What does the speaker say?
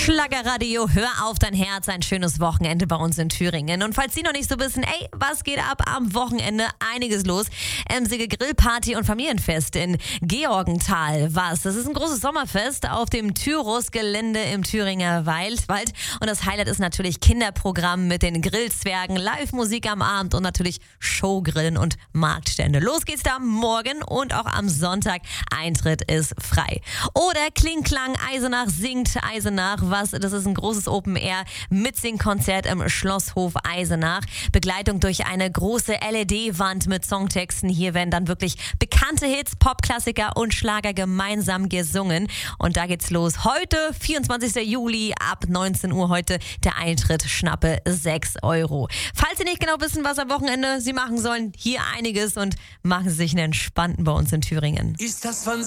Schlagerradio, hör auf dein Herz, ein schönes Wochenende bei uns in Thüringen. Und falls Sie noch nicht so wissen, was geht ab am Wochenende? Einiges los. Emsige Grillparty und Familienfest in Georgenthal. Das ist ein großes Sommerfest auf dem Tyrus-Gelände im Thüringer Wald. Und das Highlight ist natürlich Kinderprogramm mit den Grillzwergen, Live-Musik am Abend und natürlich Showgrillen und Marktstände. Los geht's da morgen und auch am Sonntag. Eintritt ist frei. Oder Kling-Klang, Eisenach singt Eisenach. Das ist ein großes Open-Air-Mitsing-Konzert im Schlosshof Eisenach. Begleitung durch eine große LED-Wand mit Songtexten. Hier werden dann wirklich bekannte Hits, Popklassiker und Schlager gemeinsam gesungen. Und da geht's los. Heute, 24. Juli, ab 19 Uhr heute der Eintritt, schnappe 6 Euro. Falls Sie nicht genau wissen, was am Wochenende Sie machen sollen, hier einiges und machen Sie sich einen entspannten bei uns in Thüringen. Ist das von